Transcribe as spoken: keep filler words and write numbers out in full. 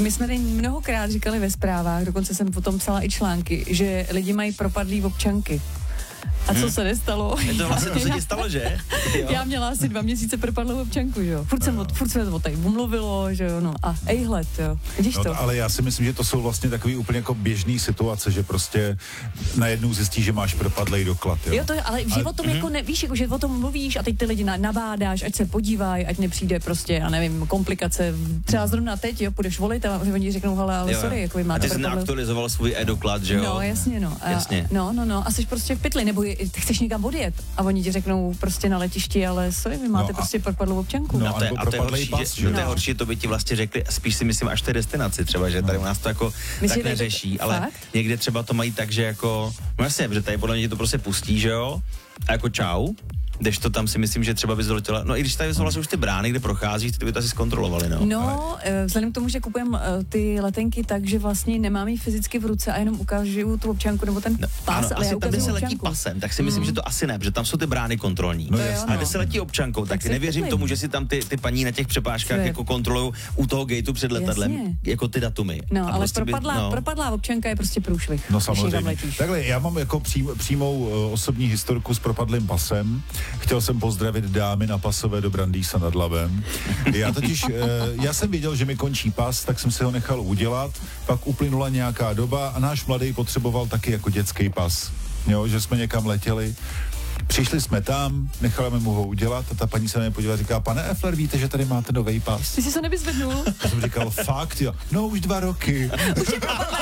my jsme tady mnohokrát říkali ve zprávách, dokonce jsem potom psala i články, že lidi mají propadlý občanky. A co hmm. se nestalo? Je to vlastně to se ti stalo, že? Jo. Já měla asi dva měsíce propadlou občanku, že jo. Furt, jsem od, furt se to tady umluvilo, že jo, no. A ejhle, jo. Vidíš no, to? Ale já si myslím, že to jsou vlastně takový úplně jako běžný situace, že prostě najednou zjistíš, že máš propadlej doklad, jo. Jo, to je, ale že o tom jako nevíš, jako že o tom mluvíš a teď ty lidi nabádáš, ať se podívají, ať nepřijde prostě, já nevím, komplikace. Třeba zrovna teď, jo, půjdeš volit a oni řeknou, hele, ale jo, sorry, jako vy máte. A ty jsi neaktualizoval svůj e-doklad, že jo? No, jasně, no. A, jasně. No, no, no. A jsi prostě v pytli, nebo je, chceš někam odjet a oni ti řeknou prostě na letišti, ale sorry, vy máte no prostě propadlou občanku. No, no to je, a to je horší, pas, že, no. to je horší, to by ti vlastně řekli, spíš si myslím až té destinaci třeba, že tady u nás to jako Myslíte, tak neřeší, ale fakt? Někde třeba to mají tak, že jako, no jasně, protože tady podle mě to prostě pustí, že jo, a jako čau, kdežto tam si myslím, že třeba by zdoletěla, no i když tady jsou vlastně už ty brány, kde procházíš, ty by to asi zkontrolovali, no. No, ale vzhledem k tomu, že kupujeme ty letenky tak, že vlastně nemám ji fyzicky v ruce a jenom ukážu tu občanku nebo ten no, pás, ano, ale asi já tam, kde se letí občanku. pasem, tak si myslím, mm. že to asi ne, protože tam jsou ty brány kontrolní. No, a kde se letí občankou, tak, tak nevěřím tomu, že si tam ty, ty paní na těch přepážkách Svět. jako kontrolují u toho gateu před letadlem, jasně. jako ty datumy. No, a ale prostě propadlá, by, no. propadlá občanka je prostě průšvih. No samozřejmě. Takhle, já mám jako přím, přímou uh, osobní historku s propadlým pasem. Chtěl jsem pozdravit dámy na pasové do Brandýsa nad Labem. Já totiž, uh, já jsem věděl, že mi končí pas, tak jsem si ho nechal udělat, pak uplynula nějaká doba a náš mladý potřeboval taky jako dětský pas. Jo, že jsme někam letěli. Přišli jsme tam, necháme mu ho udělat a ta paní se na mě podívala a říká, pane Effler, víte, že tady máte novej pas? Ty jsi se nevyzvednul? Já jsem říkal, fakt, jo. No, už dva roky. Už je propadlý.